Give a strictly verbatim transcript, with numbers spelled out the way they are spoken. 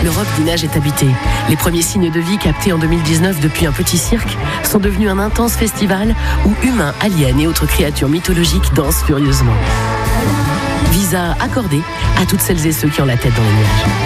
l'Europe du neige est habitée. Les premiers signes de vie captés en deux mille dix-neuf depuis un petit cirque sont devenus un intense festival où humains, aliens et autres créatures mythologiques dansent furieusement. Visa accordé à toutes celles et ceux qui ont la tête dans les nuages.